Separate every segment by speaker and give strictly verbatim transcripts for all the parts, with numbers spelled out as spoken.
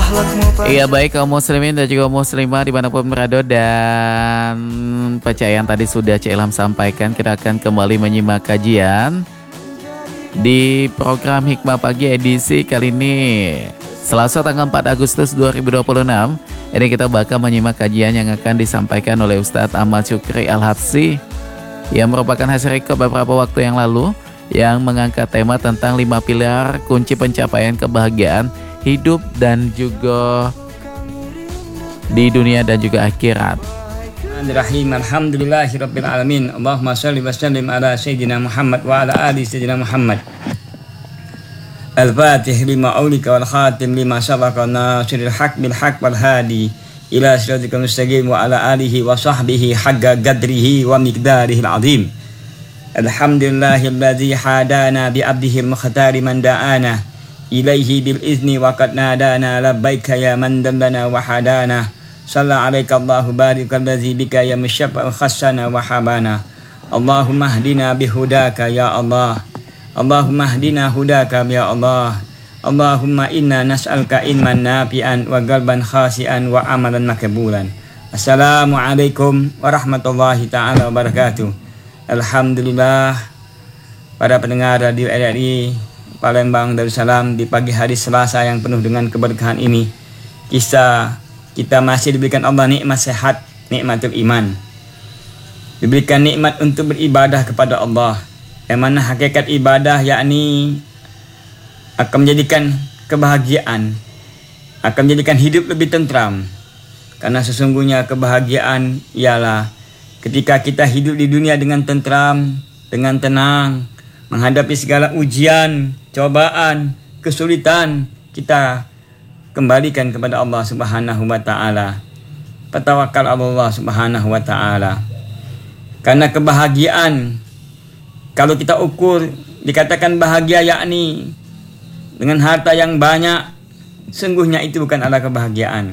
Speaker 1: Iya baik kaum muslimin dan juga muslimah dimanapun berada, dan percaya yang tadi sudah Cik Ilham sampaikan, kita akan kembali menyimak kajian di program Hikmah Pagi edisi kali ini Selasa tanggal empat Agustus dua ribu dua puluh enam. Ini kita bakal menyimak kajian yang akan disampaikan oleh Ustadz Ahmad Syukri Al-Habsyi yang merupakan hasil rekod beberapa waktu yang lalu, yang mengangkat tema tentang lima pilar kunci pencapaian kebahagiaan hidup dan juga di dunia dan juga akhirat.
Speaker 2: Bismillahirrahmanirrahim. Alhamdulillahirabbil alamin. Allahumma shalli wa sallim ala sayyidina Muhammad wa ala ali sayyidina Muhammad. Al-Fatih lima aulika wal khatim lima sabaqa nasiril haq bil haq wal hadi ila siratikal mustaqim wa ala alihi wa sahbihi haqqa qadrihi wa miqdarihi al-azim. Alhamdulillahilladzi hadana bi abdihil mukhtari man da'ana ilaihi bil izni wa qad nadana labbaika ya man dallana wa hadana salla alaika Allahu barikal ladzi bika ya musyabbal khassana wa habana. Allahumma hdina bihudaka ya Allah, Allahumma hdina hudaka ya Allah, Allahumma inna nas'aluka ilman nafi'an wa qalban khasi'an wa amalan makbulan. Assalamualaikum warahmatullahi ta'ala wabarakatuh. Alhamdulillah, para pendengar radio R R I Palembang Darussalam, di pagi hari Selasa yang penuh dengan keberkahan ini, kita kita masih diberikan Allah nikmat sehat, nikmatul iman, diberikan nikmat untuk beribadah kepada Allah, yang mana hakikat ibadah yakni akan menjadikan kebahagiaan, akan menjadikan hidup lebih tentram. Karena sesungguhnya kebahagiaan ialah ketika kita hidup di dunia dengan tentram, dengan tenang, menghadapi segala ujian, cobaan, kesulitan, kita kembalikan kepada Allah Subhanahu wa taala. Bertawakal Allah Subhanahu wa taala. Karena kebahagiaan, kalau kita ukur dikatakan bahagia yakni dengan harta yang banyak, sungguhnya itu bukan adalah kebahagiaan.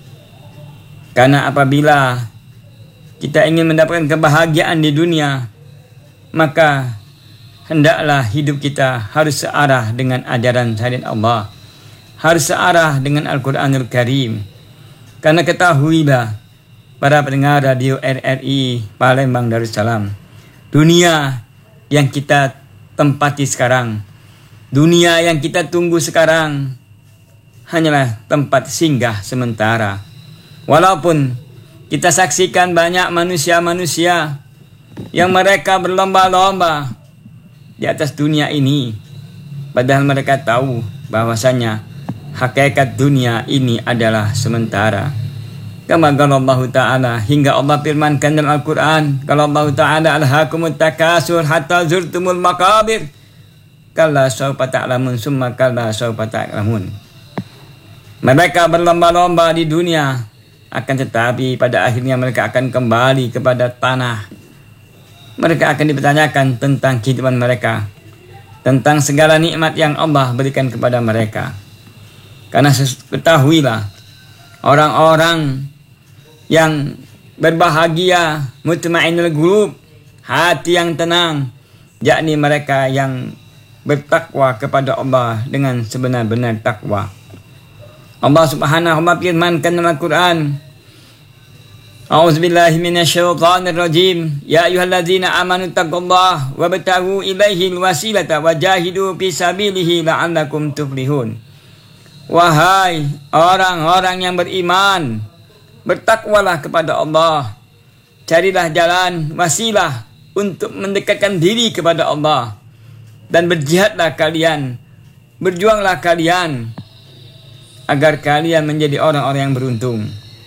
Speaker 2: Karena apabila kita ingin mendapatkan kebahagiaan di dunia, maka hendaklah hidup kita harus searah dengan ajaran syariat Allah, harus searah dengan Al-Quranul Karim. Karena ketahuilah para pendengar radio R R I Palembang Darussalam, dunia yang kita tempati sekarang, dunia yang kita tunggu sekarang hanyalah tempat singgah sementara. Walaupun kita saksikan banyak manusia-manusia yang mereka berlomba-lomba di atas dunia ini, padahal mereka tahu bahwasanya hakikat dunia ini adalah sementara. Kama qala Allah Ta'ala, hingga Allah firmankan dalam Al-Quran, kalau Allah Ta'ala alhaakumut takasur hatta zurtumul maqabir kalla sawfa ta'lamun summa kalla sawfa ta'lamun. Mereka berlomba-lomba di dunia, akan tetapi pada akhirnya mereka akan kembali kepada tanah. Mereka akan dipertanyakan tentang kehidupan mereka, tentang segala nikmat yang Allah berikan kepada mereka. Karena ketahuilah, orang-orang yang berbahagia, mutmainnul qulub, hati yang tenang, yakni mereka yang bertakwa kepada Allah dengan sebenar-benar takwa. Allah Subhanahu wa ta'ala firmankan dalam Al-Quran, A'udzubillahi minasyaitonir rajim. Ya ayyuhalladzina amanu taqullaha wabtaghu ilaihil wasilata wajahidu fisabilihi la'allakum tuflihun. Wahai orang-orang yang beriman, bertakwalah kepada Allah, carilah jalan wasilah untuk mendekatkan diri kepada Allah, dan berjihadlah kalian, berjuanglah kalian agar kalian menjadi orang-orang yang beruntung,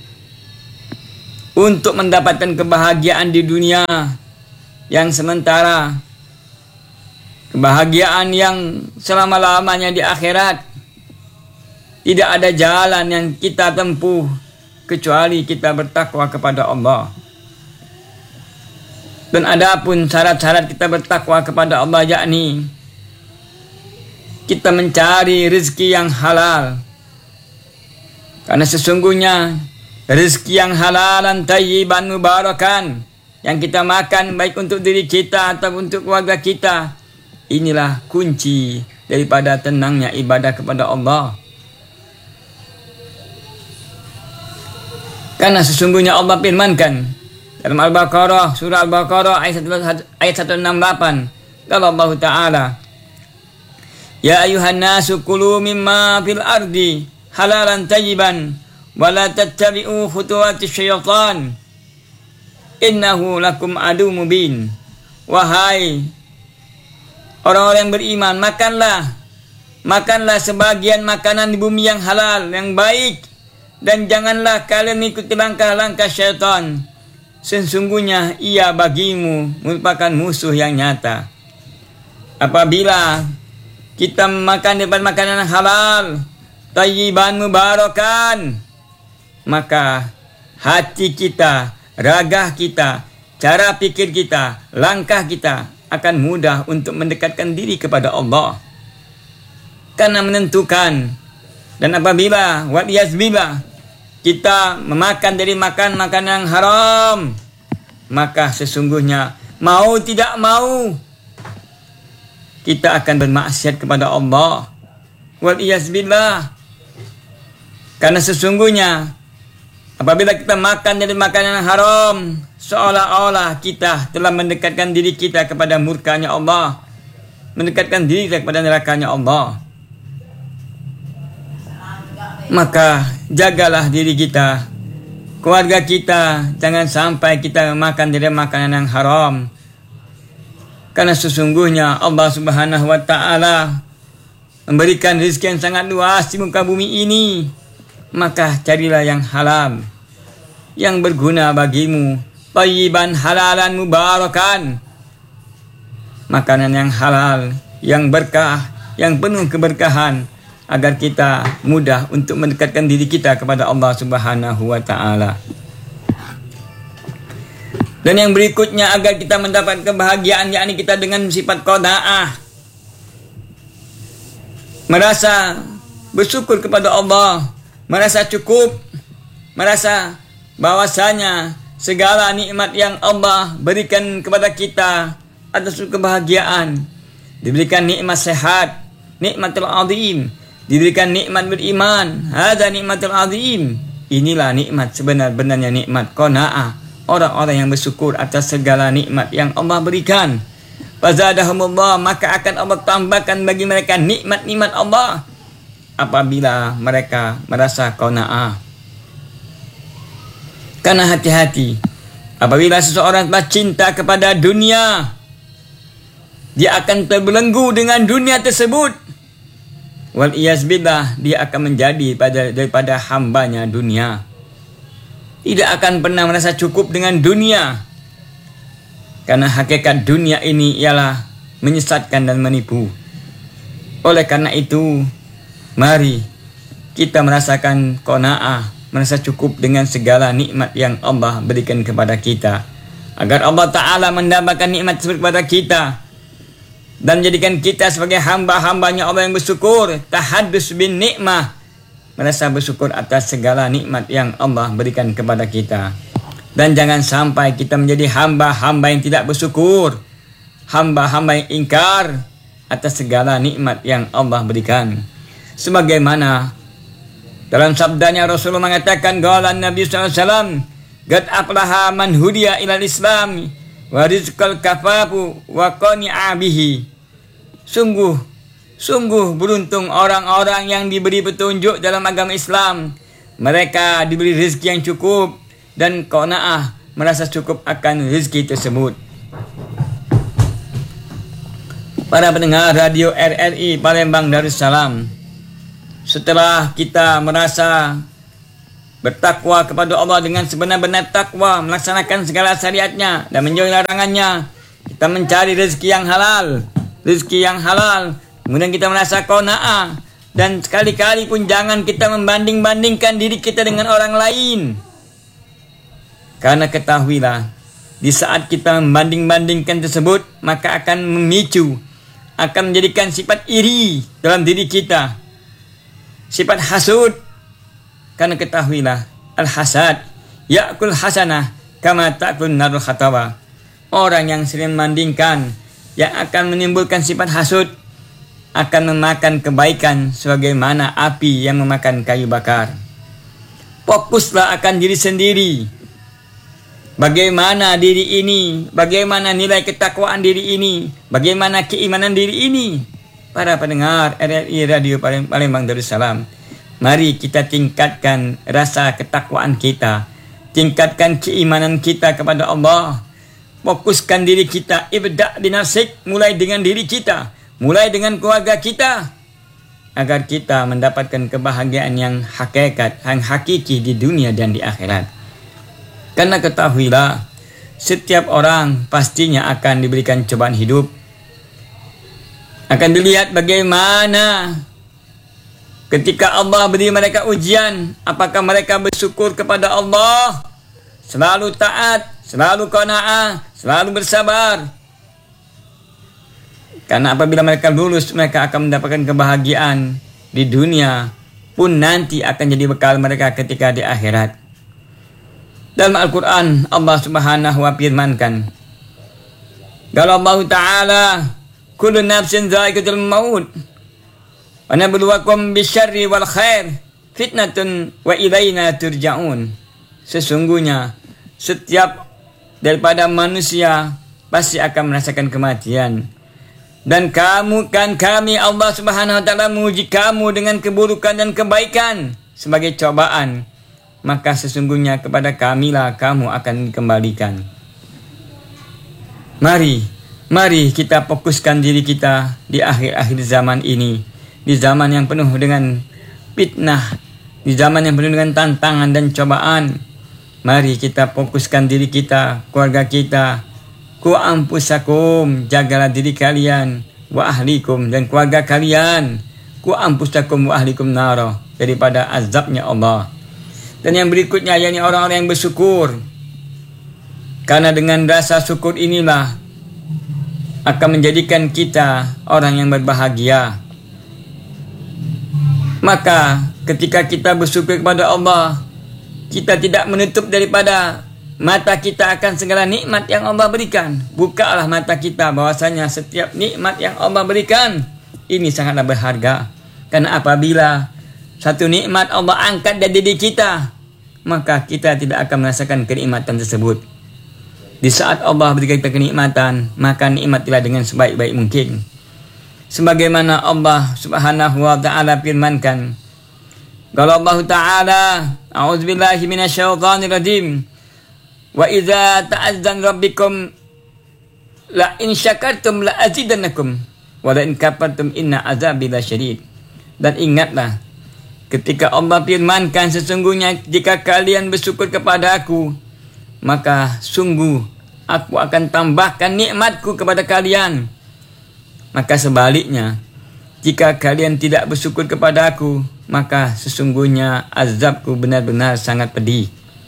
Speaker 2: untuk mendapatkan kebahagiaan di dunia yang sementara, kebahagiaan yang selama-lamanya di akhirat. Tidak ada jalan yang kita tempuh kecuali kita bertakwa kepada Allah. Dan adapun syarat-syarat kita bertakwa kepada Allah yakni kita mencari rezeki yang halal. Karena sesungguhnya rezeki yang halalan thayyiban mubarakan yang kita makan baik untuk diri kita atau untuk keluarga kita, inilah kunci daripada tenangnya ibadah kepada Allah. Karena sesungguhnya Allah firmankan dalam Al-Baqarah, surah Al-Baqarah ayat seratus enam puluh delapan. Kata Allah Ta'ala, Ya ayuhan nasu kulu mimma fil ardi halalan tayyiban wa la tattabi'u khutuwati syaitan innahu lakum adu mubin. Wahai orang-orang yang beriman, makanlah makanlah sebagian makanan di bumi yang halal, yang baik, dan janganlah kalian mengikuti langkah-langkah syaitan. Sesungguhnya ia bagimu merupakan musuh yang nyata. Apabila kita makan daripada makanan halal, tayyiban mubarakan, maka hati kita, ragah kita, cara pikir kita, langkah kita akan mudah untuk mendekatkan diri kepada Allah. Karena menentukan. Dan apabila waliyazbillah kita memakan dari makan makanan yang haram, maka sesungguhnya mau tidak mau kita akan bermaksiat kepada Allah. Waliyazbillah. Karena sesungguhnya apabila kita makan dari makanan yang haram, seolah-olah kita telah mendekatkan diri kita kepada murkanya Allah, mendekatkan diri kita kepada nerakanya Allah. Maka jagalah diri kita, keluarga kita, jangan sampai kita makan dari makanan yang haram. Karena sesungguhnya Allah Subhanahu wa Ta'ala memberikan rezeki yang sangat luas di muka bumi ini. Maka carilah yang halal, yang berguna bagimu, thayyiban halalan mubarakan, makanan yang halal, yang berkah, yang penuh keberkahan, agar kita mudah untuk mendekatkan diri kita kepada Allah Subhanahu wa Ta'ala. Dan yang berikutnya, agar kita mendapat kebahagiaan, yakni kita dengan sifat qanaah, merasa bersyukur kepada Allah, merasa cukup, merasa bahwasanya segala nikmat yang Allah berikan kepada kita atas kebahagiaan. Diberikan nikmat sehat, nikmatul azim, diberikan nikmat beriman, hadza nikmatul azim. Inilah nikmat sebenar-benarnya, nikmat qanaah, orang-orang yang bersyukur atas segala nikmat yang Allah berikan. Fazadahumullah, maka akan Allah tambahkan bagi mereka nikmat-nikmat Allah apabila mereka merasa qanaah. Karena hati-hati, apabila seseorang telah cinta kepada dunia, dia akan terbelenggu dengan dunia tersebut. Wal iyazbillah, dia akan menjadi pada, daripada hambanya dunia. Tidak akan pernah merasa cukup dengan dunia. Karena hakikat dunia ini ialah menyesatkan dan menipu. Oleh karena itu, mari kita merasakan qanaah, merasa cukup dengan segala nikmat yang Allah berikan kepada kita, agar Allah Ta'ala mendapatkan nikmat tersebut kepada kita dan menjadikan kita sebagai hamba-hambanya Allah yang bersyukur. Tahaddus bin nikmah, merasa bersyukur atas segala nikmat yang Allah berikan kepada kita. Dan jangan sampai kita menjadi hamba-hamba yang tidak bersyukur, hamba-hamba yang ingkar atas segala nikmat yang Allah berikan. Sebagaimana dalam sabdanya Rasulullah mengatakan, qala Nabi sallallahu alaihi wasallam, qad aflaha man hudiya ilal islam wa rizqal kafafu wa qani'a bihi. Sungguh sungguh beruntung orang-orang yang diberi petunjuk dalam agama Islam. Mereka diberi rezeki yang cukup dan qanaah, merasa cukup akan rezeki tersebut. Para pendengar radio R R I Palembang Darussalam, setelah kita merasa bertakwa kepada Allah dengan sebenar-benar takwa, melaksanakan segala syariatnya dan menjauhi larangannya, kita mencari rezeki yang halal, rezeki yang halal, kemudian kita merasa qanaah, dan sekali-kali pun jangan kita membanding-bandingkan diri kita dengan orang lain. Karena ketahuilah, di saat kita membanding-bandingkan tersebut, maka akan memicu, akan menjadikan sifat iri dalam diri kita, sifat hasud. Karena ketahuilah, al-hasad ya'kul hasanah kama ta'kul narul khatawa. Orang yang sering membandingkan, yang akan menimbulkan sifat hasud, akan memakan kebaikan sebagaimana api yang memakan kayu bakar. Fokuslah akan diri sendiri. Bagaimana diri ini, bagaimana nilai ketakwaan diri ini, bagaimana keimanan diri ini. Para pendengar R R I Radio Palembang Darussalam, mari kita tingkatkan rasa ketakwaan kita, tingkatkan keimanan kita kepada Allah. Fokuskan diri kita, ibda' binafsik, mulai dengan diri kita, mulai dengan keluarga kita, agar kita mendapatkan kebahagiaan yang hakikat, yang hakiki di dunia dan di akhirat. Karena ketahuilah, setiap orang pastinya akan diberikan cobaan hidup. Akan dilihat bagaimana ketika Allah beri mereka ujian, apakah mereka bersyukur kepada Allah, selalu taat, selalu qanaah, selalu bersabar. Karena apabila mereka lulus, mereka akan mendapatkan kebahagiaan di dunia pun nanti akan jadi bekal mereka ketika di akhirat. Dalam Al-Quran Allah Subhanahu wa firmankan, kalau Allah Ta'ala, kullu nafsin dha'iqatul maut wa nabluwakum bisyarri wal khair fitnatun wa ilaina turja'un. Sesungguhnya setiap daripada manusia pasti akan merasakan kematian. Dan kamu kan kami Allah Subhanahu wa taala menguji kamu dengan keburukan dan kebaikan sebagai cobaan. Maka sesungguhnya kepada kamilah kamu akan dikembalikan. Mari, mari kita fokuskan diri kita di akhir-akhir zaman ini, di zaman yang penuh dengan fitnah, di zaman yang penuh dengan tantangan dan cobaan. Mari kita fokuskan diri kita, keluarga kita. Ku ampusakum, jagalah diri kalian, wa ahlikum, dan keluarga kalian. Ku ampusakum wa ahlikum nara, daripada azabnya Allah. Dan yang berikutnya, yakni orang-orang yang bersyukur. Karena dengan rasa syukur inilah akan menjadikan kita orang yang berbahagia. Maka ketika kita bersyukur kepada Allah, kita tidak menutup daripada mata kita akan segala nikmat yang Allah berikan. Bukalah mata kita bahwasanya setiap nikmat yang Allah berikan ini sangatlah berharga. Karena apabila satu nikmat Allah angkat dari diri kita, maka kita tidak akan merasakan kenikmatan tersebut. Di saat Allah berikan kita kenikmatan, maka nikmatilah dengan sebaik-baik mungkin. Sebagaimana Allah Subhanahu wa taala firmankan, kalau Allah Ta'ala, a'udzubillahi minasyaitonir rajim, wa idza ta'azzan rabbikum la in syakartum la azidannakum wa la in kafartum inna azabi lasyadid. Dan ingatlah ketika Allah firmankan, sesungguhnya jika kalian bersyukur kepada aku, maka sungguh aku akan tambahkan nikmatku kepada kalian. Maka sebaliknya, jika kalian tidak bersyukur kepada aku, maka sesungguhnya azabku benar-benar sangat pedih.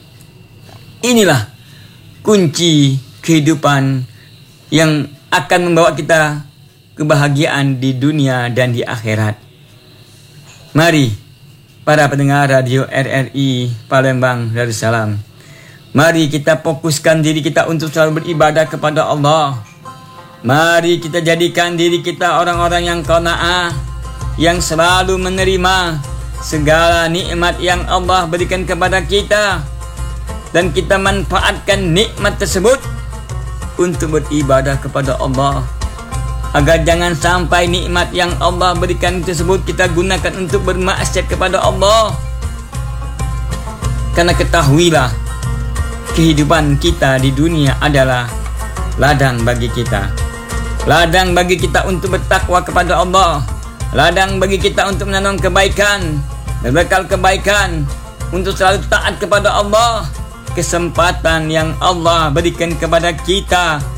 Speaker 2: Inilah kunci kehidupan yang akan membawa kita kebahagiaan di dunia dan di akhirat. Mari para pendengar radio R R I Palembang Darussalam, mari kita fokuskan diri kita untuk selalu beribadah kepada Allah. Mari kita jadikan diri kita orang-orang yang qanaah, yang selalu menerima segala nikmat yang Allah berikan kepada kita, dan kita manfaatkan nikmat tersebut untuk beribadah kepada Allah, agar jangan sampai nikmat yang Allah berikan tersebut kita gunakan untuk bermaksiat kepada Allah. Karena ketahuilah, kehidupan kita di dunia adalah ladang bagi kita, ladang bagi kita untuk bertakwa kepada Allah, ladang bagi kita untuk menanam kebaikan, berbekal kebaikan, untuk selalu taat kepada Allah. Kesempatan yang Allah berikan kepada kita